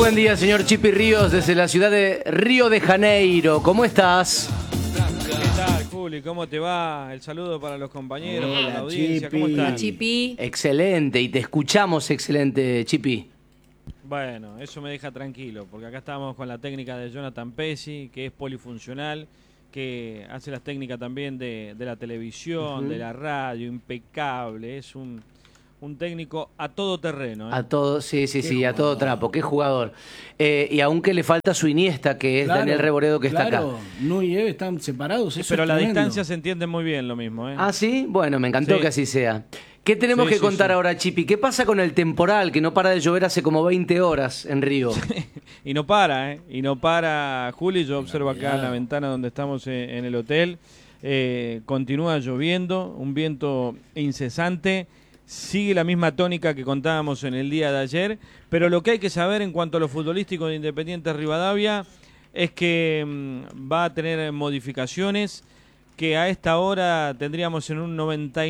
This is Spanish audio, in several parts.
buen día, señor Chipi Ríos, desde la ciudad de Río de Janeiro. ¿Cómo estás? ¿Qué tal, Juli? ¿Cómo te va? El saludo para los compañeros, para la audiencia. Chipi. ¿Cómo están? Hola, Chipi. Excelente, y te escuchamos excelente, Chipi. Bueno, eso me deja tranquilo, porque acá estamos con la técnica de Jonathan Pesci, que es polifuncional, que hace las técnicas también de la televisión, de la radio, impecable. Es un técnico a todo terreno, ¿eh? A todo, sí, a todo jugador. trapo, qué jugador. Y aunque le falta su Iniesta, que es Daniel Reboredo, que está acá. Nu y Eve están separados, eso Pero a es la tremendo. distancia se entiende muy bien lo mismo, ¿eh? Ah, sí, bueno, me encantó Sí. que así sea. ¿Qué tenemos Sí, que sí, contar sí. ahora, Chipi? ¿Qué pasa con el temporal que no para de llover hace como 20 horas en Río? Y no para, ¿eh? Y no para, Juli. Yo observo acá en la ventana donde estamos en el hotel. Continúa lloviendo, un viento incesante. Sigue la misma tónica que contábamos en el día de ayer. Pero lo que hay que saber en cuanto a lo futbolístico de Independiente Rivadavia es que va a tener modificaciones, que a esta hora tendríamos en un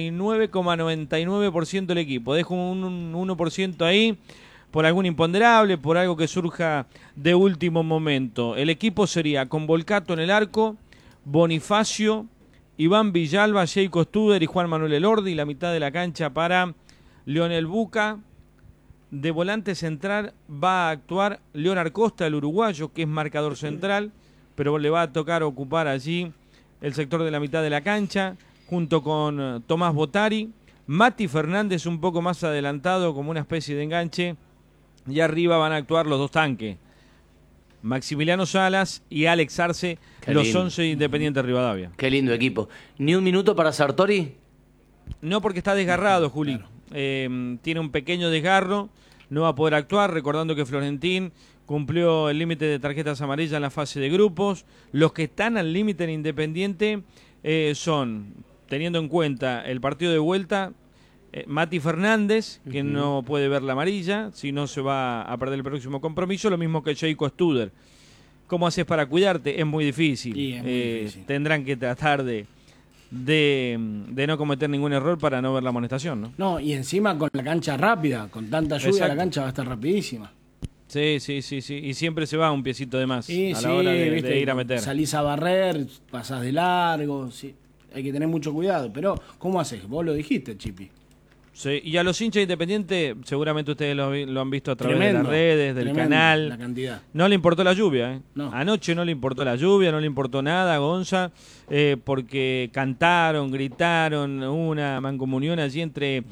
99,99% el equipo. Dejo un 1% ahí por algún imponderable, por algo que surja de último momento. El equipo sería con Volcato en el arco, Bonifacio, Iván Villalba, Jacob Studer y Juan Manuel Elordi, la mitad de la cancha para Leonel Buca. De volante central va a actuar Leonard Costa, el uruguayo, que es marcador central, pero le va a tocar ocupar allí el sector de la mitad de la cancha, junto con Tomás Botari, Mati Fernández un poco más adelantado como una especie de enganche, y arriba van a actuar los dos tanques, Maximiliano Salas y Alex Arce, Qué los lindo. 11 Independiente Rivadavia. Qué lindo equipo. ¿Ni un minuto para Sartori? No, porque está desgarrado, Juli. Tiene un pequeño desgarro, no va a poder actuar, recordando que Florentín cumplió el límite de tarjetas amarillas en la fase de grupos. Los que están al límite en Independiente son, teniendo en cuenta el partido de vuelta, Mati Fernández, que no puede ver la amarilla, si no se va a perder el próximo compromiso, lo mismo que Jacob Studer. ¿Cómo haces para cuidarte? Es muy difícil. Sí, es muy difícil. Tendrán que tratar de no cometer ningún error para no ver la amonestación, ¿no? No, y encima con la cancha rápida, con tanta lluvia Exacto. la cancha va a estar rapidísima. Sí. Y siempre se va un piecito de más Sí, a la hora viste, de ir a meter. salís a barrer, pasás de largo, sí. Hay que tener mucho cuidado, pero ¿cómo haces? Vos lo dijiste, Chipi. Sí, y a los hinchas Independientes, seguramente ustedes lo han visto a través de Tremendo, las redes, del tremendo canal. la cantidad. No le importó la lluvia, ¿eh? No. Anoche no le importó la lluvia, no le importó nada a Gonza, porque cantaron, gritaron, una mancomunión allí entre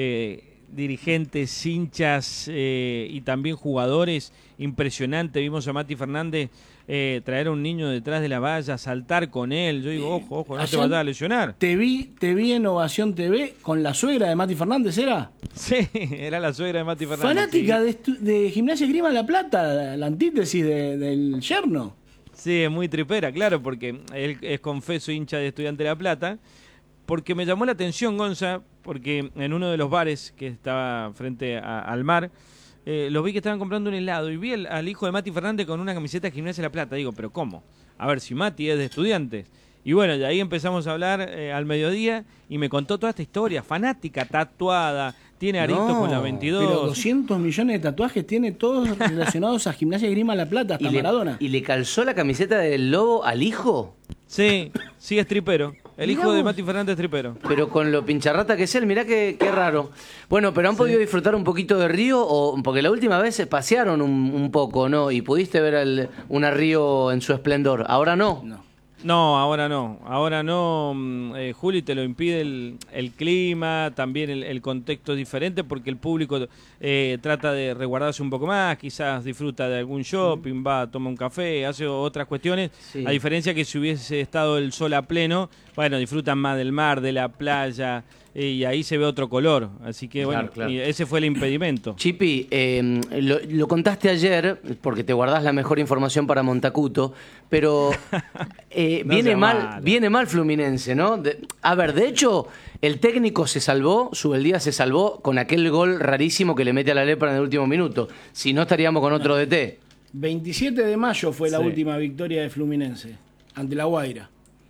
dirigentes, hinchas y también jugadores. Impresionante. Vimos a Mati Fernández traer a un niño detrás de la valla, saltar con él. Yo digo, ojo, no te Ayer vayas a lesionar. Te vi en Ovación TV con la suegra de Mati Fernández, ¿era? Sí, era la suegra de Mati Fernández. Fanática sí. de Gimnasia Grima La Plata, la antítesis del yerno. Sí, es muy tripera, claro, porque él es confeso hincha de Estudiante de La Plata. Porque me llamó la atención, Gonza, porque en uno de los bares que estaba frente al mar, los vi que estaban comprando un helado y vi al hijo de Mati Fernández con una camiseta de Gimnasia de La Plata. Digo, ¿pero cómo? A ver, si Mati es de Estudiantes. Y bueno, de ahí empezamos a hablar al mediodía y me contó toda esta historia. Fanática, tatuada, tiene aritos con la 22. Pero 200 millones de tatuajes tiene todos relacionados a Gimnasia Grima La Plata, hasta Maradona. ¿Y le calzó la camiseta del Lobo al hijo? Sí, es tripero. El hijo de Mati Fernández es tripero. Pero con lo pincharrata que es él, mirá qué raro. Bueno, pero ¿han podido disfrutar un poquito de Río? Porque la última vez se pasearon un poco, ¿no? Y pudiste ver una Río en su esplendor. Ahora no. No, ahora no. Ahora no, Juli, te lo impide el clima, también el contexto es diferente porque el público trata de resguardarse un poco más, quizás disfruta de algún shopping, va, toma un café, hace otras cuestiones, Sí. a diferencia que si hubiese estado el sol a pleno, bueno, disfrutan más del mar, de la playa, y ahí se ve otro color. Así que bueno, Claro. y ese fue el impedimento. Chipi, lo contaste ayer, porque te guardás la mejor información para Montacuto, pero No sea malo. viene mal Fluminense, ¿no? A ver, de hecho, el técnico se salvó, Subeldía se salvó con aquel gol rarísimo que le mete a la Lepra en el último minuto. Si no, estaríamos con otro DT. 27 de mayo fue la Sí. última victoria de Fluminense ante La Guaira.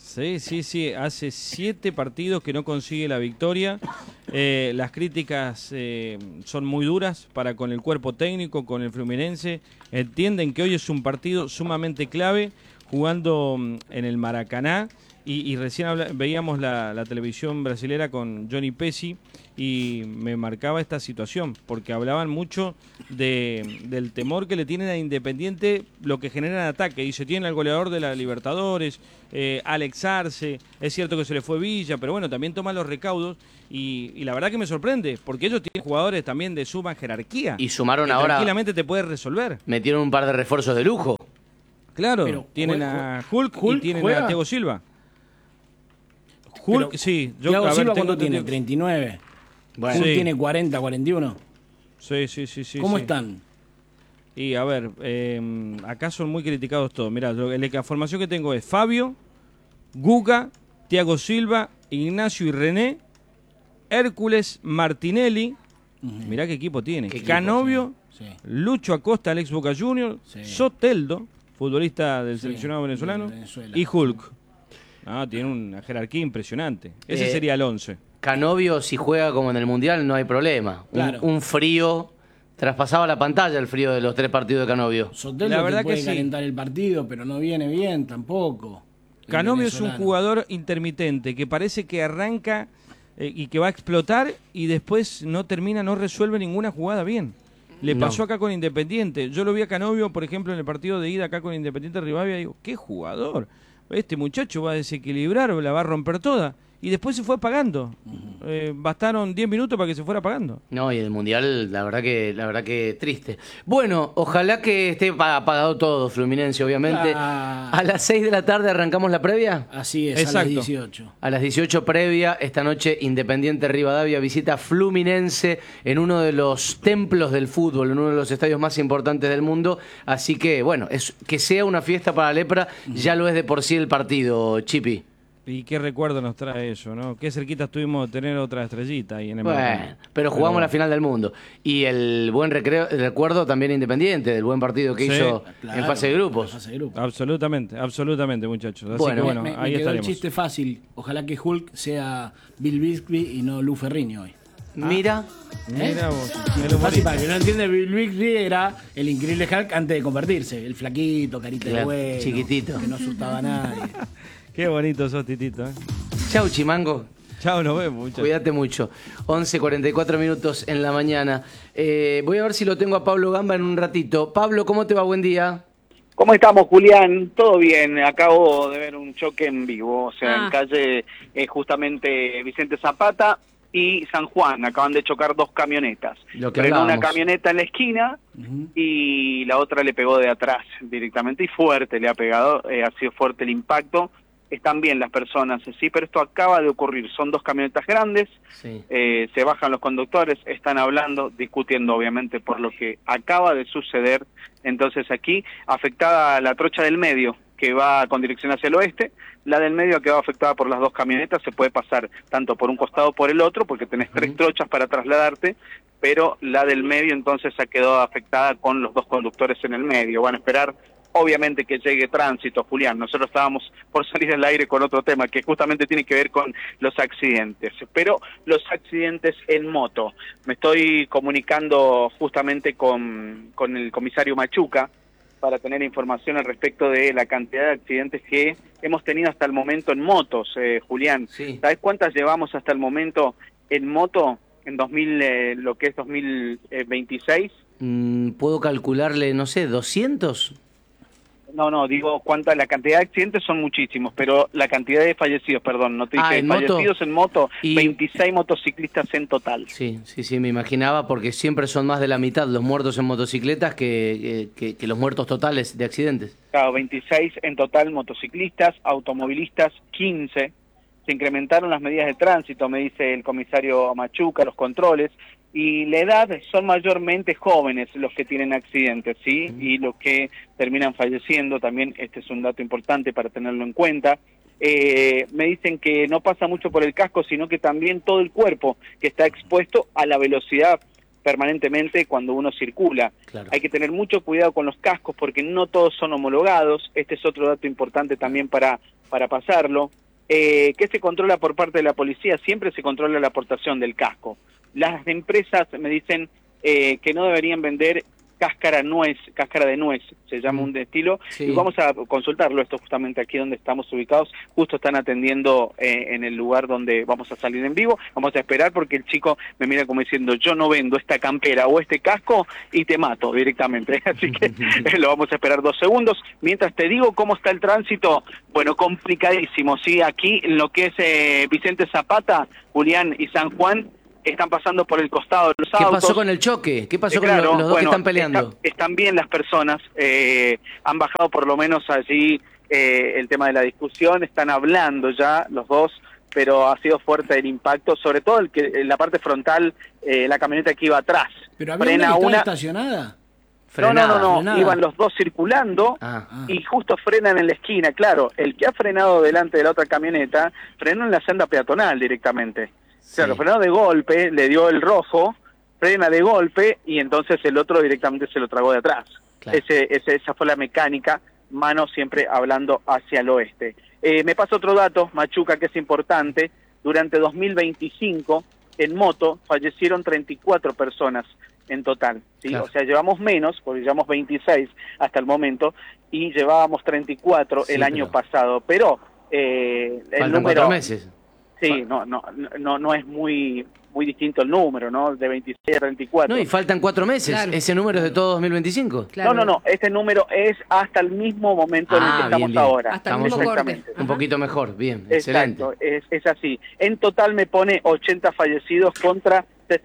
Sí, sí, sí. Hace 7 partidos que no consigue la victoria. Las críticas son muy duras para con el cuerpo técnico, con el Fluminense. Entienden que hoy es un partido sumamente clave, jugando en el Maracaná. Y recién veíamos la televisión brasilera con Johnny Pesci y me marcaba esta situación, porque hablaban mucho del temor que le tienen a Independiente, lo que genera en ataque. Dice, tiene al goleador de la Libertadores, Alex Arce, es cierto que se le fue Villa, pero bueno, también toma los recaudos y la verdad que me sorprende, porque ellos tienen jugadores también de suma jerarquía. Y sumaron que ahora... tranquilamente te puede resolver. Metieron un par de refuerzos de lujo. Claro, Pero, tienen a Hulk y tienen juega. a Thiago Silva. Hulk, Pero, sí. Thiago Silva, tengo ¿cuánto tiene? entendido- 39. Bueno, Hulk Sí. tiene 40, 41. Sí. ¿Cómo sí. están? Y a ver, acá son muy criticados todos. Mirá, la formación que tengo es Fabio, Guga, Thiago Silva, Ignacio y René, Hércules, Martinelli. Mirá qué equipo tiene. Qué equipo, Canovio, Sí. Lucho Acosta, Alex Boca Juniors, Sí. Soteldo, futbolista del Sí, seleccionado venezolano, de Venezuela. y Hulk. Tiene una jerarquía impresionante. Ese sería el 11. Canovio, si juega como en el Mundial, no hay problema. Claro. Un frío, traspasaba la pantalla el frío de los 3 partidos de Canovio. Soteldo La te verdad puede que sí. calentar el partido, pero no viene bien tampoco. El Canovio es un venezolano. jugador intermitente que parece que arranca y que va a explotar y después no termina, no resuelve ninguna jugada bien. Le No. pasó acá con Independiente. Yo lo vi a Canovio, por ejemplo, en el partido de ida acá con Independiente Rivadavia, y digo, qué jugador. Este muchacho va a desequilibrar, la va a romper toda. Y después se fue apagando. Bastaron 10 minutos para que se fuera apagando. No, y el Mundial, la verdad que triste. Bueno, ojalá que esté apagado todo, Fluminense, obviamente. Ah. A las 6 de la tarde arrancamos la previa. Así es, a Exacto. las 18. A las 18 previa, esta noche Independiente Rivadavia visita Fluminense en uno de los templos del fútbol, en uno de los estadios más importantes del mundo. Así que, bueno, que sea una fiesta para Lepra, ya lo es de por sí el partido, Chipi. Y qué recuerdo nos trae eso, ¿no? Qué cerquita estuvimos de tener otra estrellita ahí en el Bueno, Maracaná. pero jugamos bueno. la final del mundo. Y el buen recuerdo también Independiente, del buen partido que Sí, hizo Claro, en fase de grupos. en fase de grupos. Absolutamente, muchachos. Así Bueno, que bueno, me ahí quedó estaremos. el chiste fácil. Ojalá que Hulk sea Bill Bixby y no Lu Ferrigno hoy. Mira, Mira vos, el Fácil, humorista. para que no entiende, Bill Bixby era el increíble Hulk antes de convertirse. El flaquito, carita de Claro, bueno, chiquitito. que no asustaba a nadie. Qué bonito sos, Titito. chau Chimango. Chao, nos vemos, muchachos. Cuídate mucho. 11:44 minutos en la mañana. Voy a ver si lo tengo a Pablo Gamba en un ratito. Pablo, ¿cómo te va? Buen día. ¿Cómo estamos, Julián? Todo bien. Acabo de ver un choque en vivo, o sea, en calle justamente Vicente Zapata y San Juan. Acaban de chocar 2 camionetas. Lo que Frenó una hablábamos. camioneta en la esquina y la otra le pegó de atrás directamente y fuerte le ha pegado. Ha sido fuerte el impacto. Están bien las personas, sí, pero esto acaba de ocurrir. Son 2 camionetas grandes. Sí. Se bajan los conductores, están hablando, discutiendo obviamente por lo que acaba de suceder. Entonces aquí afectada la trocha del medio, que va con dirección hacia el oeste, la del medio ha quedado afectada por las 2 camionetas, se puede pasar tanto por un costado o por el otro, porque tenés 3 trochas para trasladarte, pero la del medio entonces ha quedado afectada con los 2 conductores en el medio. Van a esperar obviamente que llegue tránsito, Julián. Nosotros estábamos por salir al aire con otro tema que justamente tiene que ver con los accidentes, pero los accidentes en moto. Me estoy comunicando justamente con el comisario Machuca para tener información al respecto de la cantidad de accidentes que hemos tenido hasta el momento en motos, Julián. Sí. ¿Sabes cuántas llevamos hasta el momento en moto en 2026? ¿Puedo calcularle, no sé, 200? No, digo, la cantidad de accidentes son muchísimos, pero la cantidad de fallecidos, perdón, no te dije, ¿en moto? fallecidos en moto, Y- 26 motociclistas en total. Sí, me imaginaba, porque siempre son más de la mitad los muertos en motocicletas que los muertos totales de accidentes. Claro, 26 en total motociclistas, automovilistas 15. Se incrementaron las medidas de tránsito, me dice el comisario Machuca, los controles, y la edad son mayormente jóvenes los que tienen accidentes, ¿sí? Y los que terminan falleciendo, también este es un dato importante para tenerlo en cuenta. Me dicen que no pasa mucho por el casco, sino que también todo el cuerpo que está expuesto a la velocidad permanentemente cuando uno circula. Claro. Hay que tener mucho cuidado con los cascos porque no todos son homologados. Este es otro dato importante también para pasarlo. ¿Qué se controla por parte de la policía? Siempre se controla la aportación del casco. Las empresas me dicen que no deberían vender cáscara de nuez, se llama un estilo, Sí. y vamos a consultarlo esto justamente aquí donde estamos ubicados, justo están atendiendo en el lugar donde vamos a salir en vivo, vamos a esperar porque el chico me mira como diciendo, yo no vendo esta campera o este casco y te mato directamente, así que lo vamos a esperar 2 segundos, mientras te digo cómo está el tránsito, bueno, complicadísimo, sí, aquí en lo que es Vicente Zapata, Julián y San Juan, están pasando por el costado de los ¿Qué autos. pasó con el choque? ¿Qué pasó Claro, con los dos bueno, que están peleando? Están bien las personas, han bajado por lo menos allí el tema de la discusión, están hablando ya los dos, pero ha sido fuerte el impacto, sobre todo en la parte frontal, la camioneta que iba atrás. ¿Pero había una que estaba estacionada? Frenada. No, iban los dos circulando y justo frenan en la esquina. Claro, el que ha frenado delante de la otra camioneta, frenó en la senda peatonal directamente. Claro, Sí. frenó de golpe, le dio el rojo, frena de golpe y entonces el otro directamente se lo tragó de atrás. Claro. Esa fue la mecánica, mano siempre hablando hacia el oeste. Me pasa otro dato, Machuca, que es importante. Durante 2025, en moto, fallecieron 34 personas en total, ¿sí? Claro. O sea, llevamos menos, porque llevamos 26 hasta el momento, y llevábamos 34 Sí, el año pero- pasado. Pero el Faltan número... 4 meses. Sí, no es muy distinto el número, ¿no? De 26 a 34. No, y faltan 4 meses. Claro. ¿Ese número es de todo 2025? Claro. No, este número es hasta el mismo momento en el que estamos bien. ahora. Hasta el Estamos mismo corte. Exactamente. Un poquito mejor, bien, excelente. Exacto, es así. En total me pone 80 fallecidos contra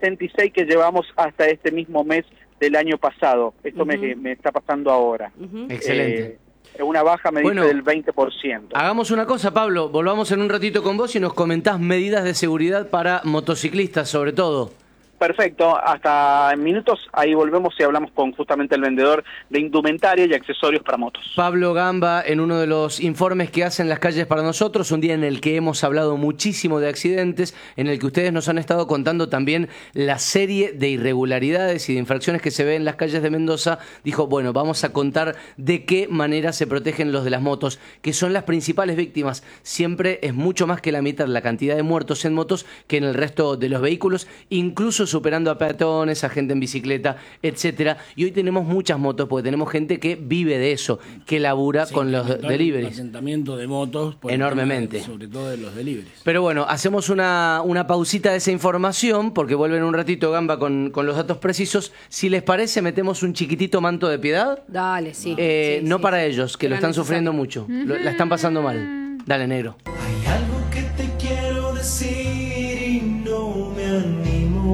66 que llevamos hasta este mismo mes del año pasado. Esto me está pasando ahora. Ujú. Excelente. Una baja me Bueno, dice del 20%. Hagamos una cosa, Pablo, volvamos en un ratito con vos y nos comentás medidas de seguridad para motociclistas, sobre todo. Perfecto, hasta en minutos ahí volvemos y hablamos con justamente el vendedor de indumentaria y accesorios para motos. Pablo Gamba, en uno de los informes que hacen Las Calles para Nosotros, un día en el que hemos hablado muchísimo de accidentes, en el que ustedes nos han estado contando también la serie de irregularidades y de infracciones que se ve en las calles de Mendoza, dijo, bueno, vamos a contar de qué manera se protegen los de las motos, que son las principales víctimas. Siempre es mucho más que la mitad la cantidad de muertos en motos que en el resto de los vehículos, incluso superando a peatones, a gente en bicicleta, etcétera. Y hoy tenemos muchas motos porque tenemos gente que vive de eso, que labura con los aumentó deliveries. El asentamiento de motos. por el Enormemente. tema sobre todo de los deliveries. Pero bueno, hacemos una pausita de esa información porque vuelven un ratito Gamba con los datos precisos. Si les parece, metemos un chiquitito manto de piedad. Dale, sí. No Sí, para sí. ellos, que lo Era están necesario. sufriendo mucho. La están pasando mal. Dale, negro. Hay algo que te quiero decir y no me animo.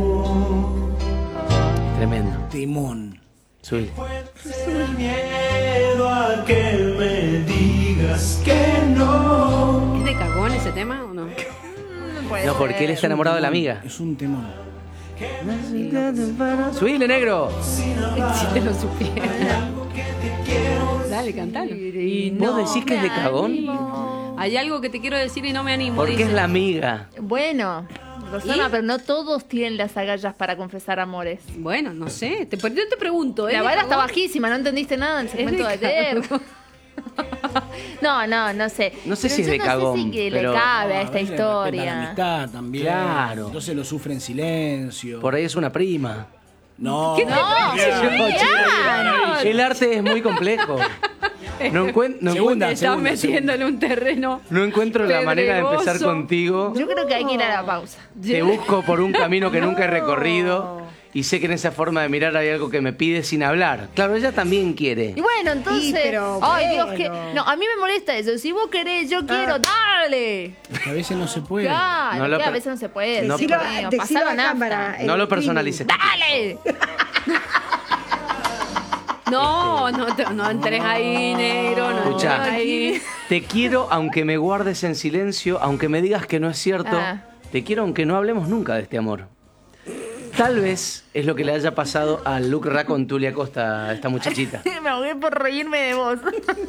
Tremendo. Timón. Subí. El miedo a que me digas que no. ¿Es de cagón ese tema o no? No, porque él está enamorado de la amiga. Es un temón. Subile, negro. Si te lo supiera. Dale, cantalo. Y ¿Vos decís que es de cagón? Hay algo que te quiero decir y no me animo. Porque dice. es la amiga. Bueno, Rosana, ¿Y? pero no todos tienen las agallas para confesar amores. Bueno, no sé. Yo te pregunto. ¿es La de vara está cagón? bajísima, no entendiste nada en el segmento de de ayer. cagón. No sé. No sé Pero si es yo de no cagón, sé si que pero- le cabe a No, esta veces respeta la historia. amistad también. Claro. Entonces lo sufre en silencio. Por ahí es una prima. No. No, Julián. El arte es muy complejo. No, Segunda, Estás metiéndole un terreno. no encuentro la manera de empezar pedregoso. contigo. Yo creo que hay que ir a la pausa. Te busco por un camino que nunca he recorrido y sé que en esa forma de mirar hay algo que me pide sin hablar. Claro, ella también quiere. Y bueno, entonces. pero Ay, Dios, que. bueno. No, a mí me molesta eso. Si vos querés, yo quiero, dale. Es que a veces no se puede. Claro, No lo que a per- veces no se puede. no- Dios mío, pasalo nafta. No lo personalices. ¡Dale! No entres ahí, negro. No Escuchá. entres ahí. Te quiero aunque me guardes en silencio, aunque me digas que no es cierto. Ah. Te quiero aunque no hablemos nunca de este amor. Tal vez es lo que le haya pasado a Lucra con Tulia Costa, esta muchachita. Me ahogué por reírme de vos.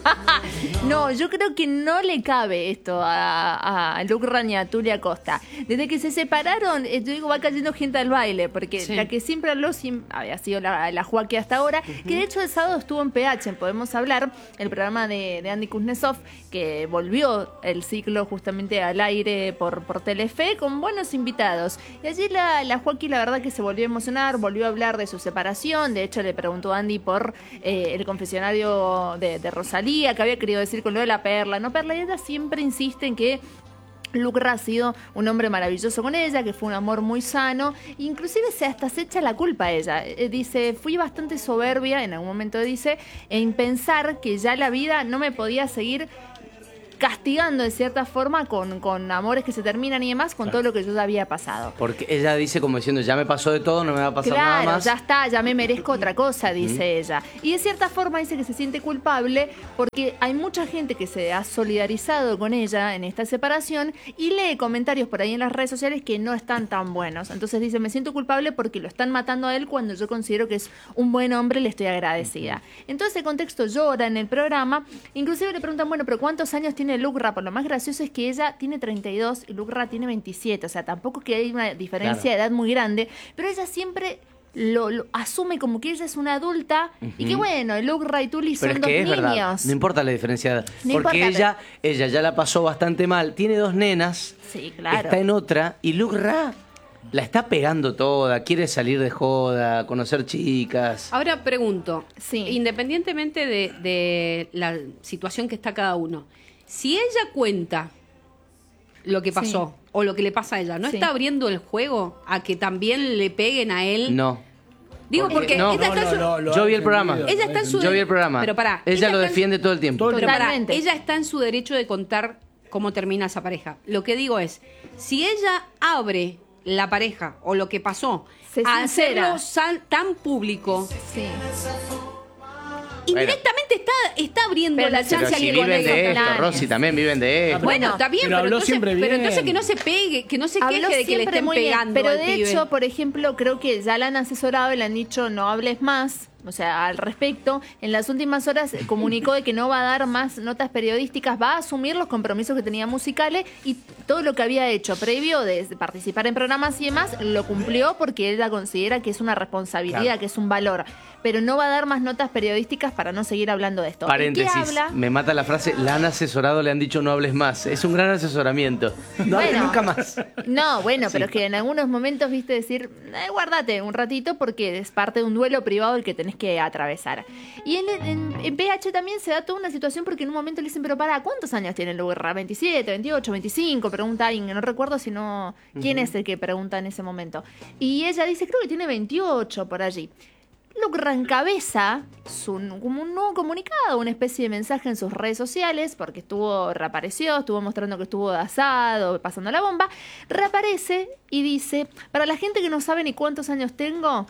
No, yo creo que no le cabe esto a Lucra ni a Tulia Costa. Desde que se separaron, yo digo, va cayendo gente al baile, porque Sí. la que siempre habló había sido la Joaquí hasta ahora, que de hecho el sábado estuvo en PH, en Podemos Hablar, el programa de Andy Kuznetsov, que volvió el ciclo justamente al aire por Telefe, con buenos invitados. Y allí la Joaquí, la verdad que se volvió a emocionar, volvió a hablar de su separación. De hecho, le preguntó a Andy por el confesionario de Rosalía, que había querido decir con lo de la perla, no perla, y ella siempre insiste en que Lucra ha sido un hombre maravilloso con ella, que fue un amor muy sano, inclusive hasta se echa la culpa a ella. Dice, fui bastante soberbia, en algún momento dice, en pensar que ya la vida no me podía seguir castigando de cierta forma con amores que se terminan y demás, con todo lo que yo ya había pasado. Porque ella dice como diciendo, ya me pasó de todo, no me va a pasar nada Claro, más. ya está, ya me merezco otra cosa, dice ella. Y de cierta forma dice que se siente culpable porque hay mucha gente que se ha solidarizado con ella en esta separación y lee comentarios por ahí en las redes sociales que no están tan buenos. Entonces dice, me siento culpable porque lo están matando a él cuando yo considero que es un buen hombre y le estoy agradecida. En todo ese contexto llora en el programa, inclusive le preguntan, bueno, pero ¿cuántos años tiene Lucra? Por lo más gracioso es que ella tiene 32 y Lucra tiene 27, o sea, tampoco es que hay una diferencia de edad muy grande, pero ella siempre lo asume como que ella es una adulta y que bueno, Lucra y Tuli Pero son es dos que es niños. verdad, no importa la diferencia de edad. No porque importa, ella ya la pasó bastante mal, tiene 2 nenas, Sí, claro. está en otra, y Lucra la está pegando toda, quiere salir de joda, conocer chicas. Ahora pregunto, Sí. independientemente de la situación que está cada uno, si ella cuenta lo que pasó o lo que le pasa a ella, ¿no Sí. está abriendo el juego a que también le peguen a él? No. Digo, porque no. ella está en su... Yo vi el programa. Ella está en su Yo vi el programa. Pero pará, ella lo está en- defiende todo el tiempo. Todo el Pero pará, Totalmente. ella está en su derecho de contar cómo termina esa pareja. Lo que digo es, si ella abre la pareja o lo que pasó Se a sincera. hacerlo tan público, Sí. indirectamente está abriendo Pero la la Pero chance a si que viven con de eso. esto, Rosy, también viven de esto. Bueno, está bien, pero pero, habló entonces, siempre pero bien. entonces que no se pegue, que no se Habló queje de que le siempre estén muy bien, pegando pero al de pibe. hecho, por ejemplo, creo que ya la han asesorado y le han dicho no hables más, o sea, al respecto. En las últimas horas comunicó de que no va a dar más notas periodísticas, va a asumir los compromisos que tenía musicales y todo lo que había hecho previo de participar en programas y demás, lo cumplió porque ella considera que es una responsabilidad, Claro. que es un valor. Pero no va a dar más notas periodísticas para no seguir hablando de esto. ¿Y Paréntesis, qué habla? me mata la frase, la han asesorado, le han dicho no hables más. Es un gran asesoramiento. No hables Bueno. nunca más. No, bueno, Sí. pero es que en algunos momentos, viste, decir, guárdate un ratito porque es parte de un duelo privado el que tenés que atravesar. Y en PH también se da toda una situación porque en un momento le dicen, pero para, ¿cuántos años tiene Lucra? ¿27, 28, 25? Pregunta alguien, no recuerdo si no, quién es el que pregunta en ese momento. Y ella dice, creo que tiene 28 por allí. Lucra encabeza como un nuevo comunicado, una especie de mensaje en sus redes sociales, porque reapareció, estuvo mostrando que estuvo de asado, pasando la bomba, reaparece y dice, para la gente que no sabe ni cuántos años tengo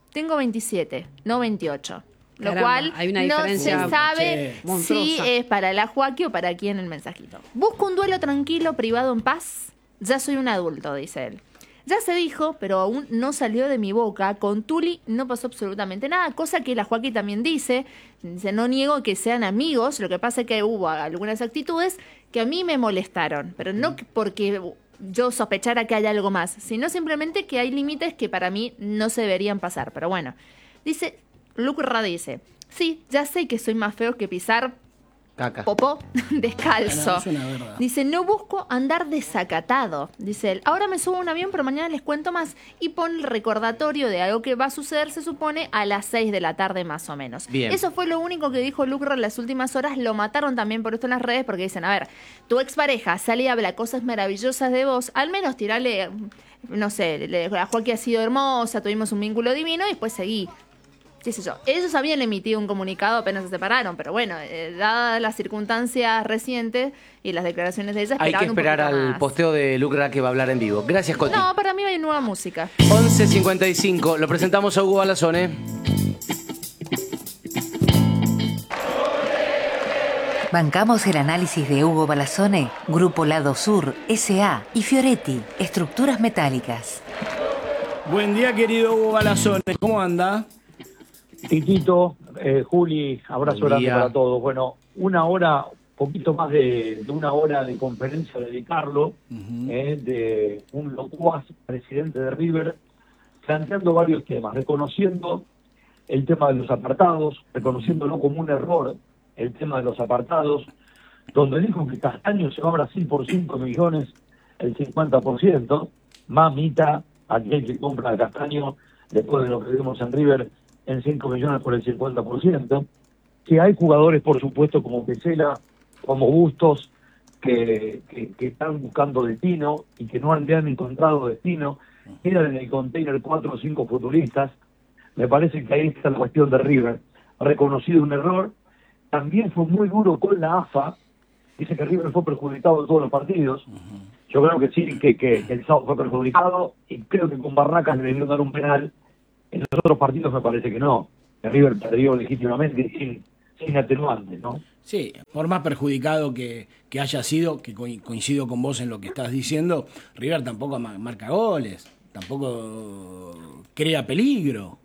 27, no 28. Lo Caramba, cual hay una no diferencia, se sabe si monstruosa. es para la Joaquí o para quién el mensajito. Busco un duelo tranquilo, privado, en paz. Ya soy un adulto, dice él. Ya se dijo, pero aún no salió de mi boca. Con Tuli no pasó absolutamente nada, cosa que la Joaquí también dice. Dice, no niego que sean amigos, lo que pasa es que hubo algunas actitudes que a mí me molestaron, pero no porque yo sospechara que hay algo más, sino simplemente que hay límites que para mí no se deberían pasar. Pero bueno, dice, Lucra dice, sí, ya sé que soy más feo que pisar Caca. popó descalzo. No, es una verdad. Dice, no busco andar desacatado. Dice él, ahora me subo a un avión, pero mañana les cuento más. Y pone el recordatorio de algo que va a suceder, se supone, a las 6 de la tarde más o menos. Bien. Eso fue lo único que dijo Lucra en las últimas horas. Lo mataron también por esto en las redes porque dicen, a ver, tu expareja sale y habla cosas maravillosas de vos, al menos tirale, no sé, la Joaquín ha sido hermosa, tuvimos un vínculo divino y después seguí. Qué sé yo. Ellos habían emitido un comunicado apenas se separaron, pero bueno, dadas las circunstancias recientes y las declaraciones de ella, Hay que esperaban un esperar poquito al más. posteo de Lucra que va a hablar en vivo. Gracias, Coti. No, para mí hay nueva música. 11:55. Lo presentamos a Hugo Balazone. Bancamos el análisis de Hugo Balazone, Grupo Lado Sur, S.A. y Fioretti, Estructuras Metálicas. Buen día, querido Hugo Balazones. ¿Cómo anda? Titito, Juli, abrazo Buen grande día. para todos. Bueno, una hora, poquito más de una hora de conferencia de Di Carlo, de un locuaz presidente de River, planteando varios temas, reconociendo el tema de los apartados, reconociéndolo como un error, el tema de los apartados, donde dijo que Castaño se va a Brasil por 5 millones, el 50%, mamita, aquel que compra a Castaño, después de lo que vimos en River, en 5 millones por el 50%, que hay jugadores, por supuesto, como Pesela, como Bustos, que están buscando destino y que no han encontrado destino, quedan en el container 4 o 5 futbolistas. Me parece que ahí está la cuestión de River, reconocido un error, también fue muy duro con la AFA, dice que River fue perjudicado en todos los partidos. Yo creo que sí, que el sábado fue perjudicado, y creo que con Barracas le debieron dar un penal. En los otros partidos me parece que no. Que River perdió legítimamente sin atenuantes, ¿no? Sí, por más perjudicado que haya sido, que coincido con vos en lo que estás diciendo, River tampoco marca goles, tampoco crea peligro.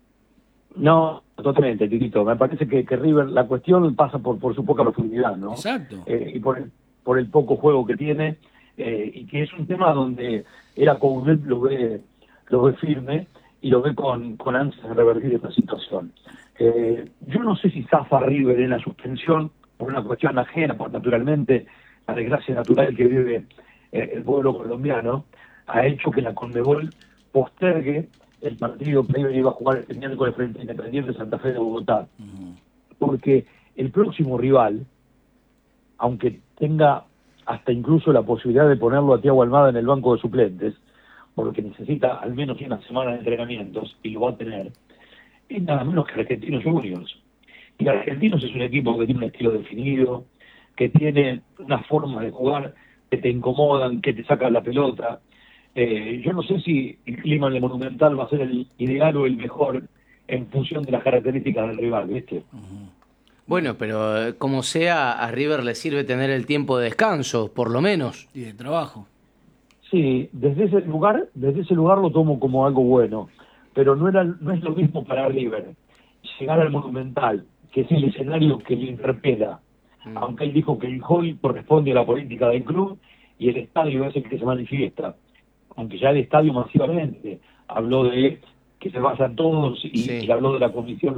No, totalmente, Titito. Me parece que River, la cuestión pasa por su poca profundidad, ¿no? Exacto. Y por el poco juego que tiene, y que es un tema donde era Coudet lo ve firme y lo ve con ansias de revertir esta situación. Yo no sé si zafa River en la suspensión por una cuestión ajena, por naturalmente la desgracia natural que vive el pueblo colombiano, ha hecho que la Conmebol postergue el partido que River iba a jugar este miércoles frente a Independiente Santa Fe de Bogotá. Porque el próximo rival, aunque tenga hasta incluso la posibilidad de ponerlo a Thiago Almada en el banco de suplentes, porque necesita al menos una semana de entrenamientos, y lo va a tener, es nada menos que Argentinos Juniors. Y Argentinos es un equipo que tiene un estilo definido, que tiene una forma de jugar que te incomodan, que te sacan la pelota. Yo no sé si el clima en el Monumental va a ser el ideal o el mejor en función de las características del rival, ¿viste? Bueno, pero como sea, a River le sirve tener el tiempo de descanso, por lo menos. Y de trabajo. Sí, desde ese lugar lo tomo como algo bueno, pero no es lo mismo para River llegar al Monumental, que es el escenario que le interpela, aunque él dijo que el hall corresponde a la política del club y el estadio es el que se manifiesta, aunque ya el estadio masivamente habló de que se vayan todos y habló de la comisión.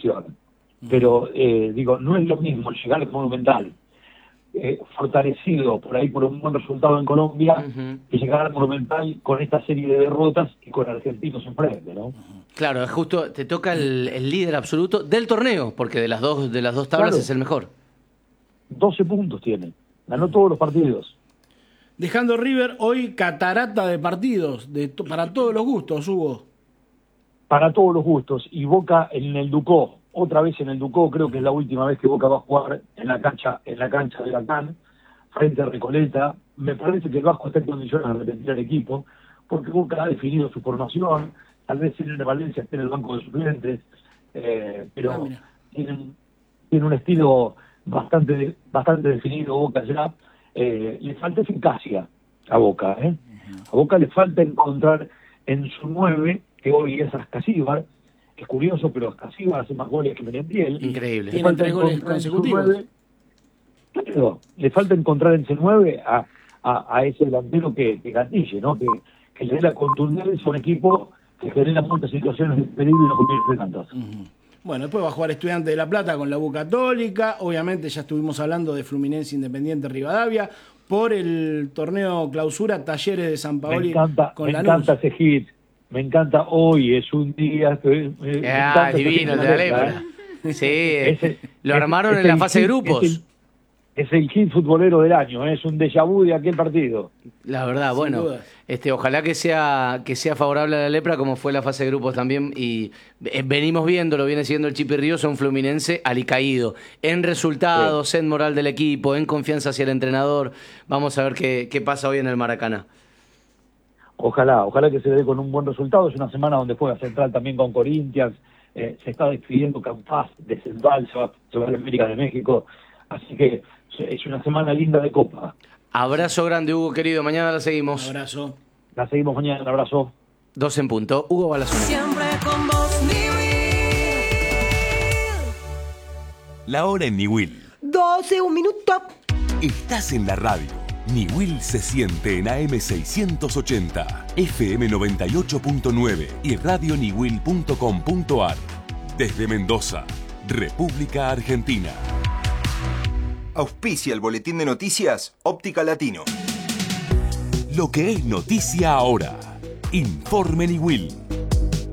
Pero digo, no es lo mismo llegar al Monumental fortalecido por ahí por un buen resultado en Colombia, y llegar al Monumental con esta serie de derrotas y con Argentinos enfrente, ¿no? Claro, es justo, te toca el líder absoluto del torneo, porque de las dos tablas Claro. es el mejor. 12 puntos tiene, ganó todos los partidos. Dejando River hoy catarata de partidos, para todos los gustos, Hugo. Para todos los gustos, y Boca en el Ducó, otra vez en el Ducó, creo que es la última vez que Boca va a jugar en la cancha de Huracán, frente a Recoleta. Me parece que el Vasco está en condiciones de repetir al equipo, porque Boca ha definido su formación, tal vez en Valencia esté en el banco de suplentes, pero tiene un estilo bastante definido Boca ya. Le falta eficacia a Boca, A Boca le falta encontrar en su 9, que hoy es Ascasíbar, que es curioso, pero Ascasíbar hace más goles que Merentiel. Increíble. Tiene 3 goles consecutivos. Claro, le falta encontrar en ese 9 a ese delantero que gatille, ¿no? Que le dé la contundencia a un equipo que genera muchas situaciones de peligro y no convierte tantas. Bueno, después va a jugar Estudiantes de La Plata con la U Católica. Obviamente ya estuvimos hablando de Fluminense Independiente Rivadavia. Por el torneo clausura, Talleres de San Paoli con la Me encanta ese hit. Me encanta, hoy es un día... divino el de la lepra. Sí, lo armaron en la fase de grupos. Es el hit futbolero del año, es un déjà vu de aquel partido. La verdad, Sin bueno, duda. ojalá que sea favorable a la lepra, como fue la fase de grupos también, y venimos viendo, lo viene siguiendo el Chipi Ríos, un Fluminense alicaído, en resultados, en moral del equipo, en confianza hacia el entrenador. Vamos a ver qué pasa hoy en el Maracaná. Ojalá que se dé con un buen resultado. Es una semana donde juega Central también con Corinthians, se está despidiendo Campaz de Central, se va a la América de México, así que es una semana linda de Copa. Abrazo grande, Hugo, querido. Mañana la seguimos. Un abrazo. La seguimos mañana, un abrazo. 2 en punto. Hugo Balazón. Siempre con vos, La hora en Niwil. 12, un minuto. Estás en la radio. Niwil se siente en AM 680, FM 98.9 y radioniwil.com.ar. Desde Mendoza, República Argentina. Auspicia el boletín de noticias Óptica Latino. Lo que es noticia ahora. Informe Niwil.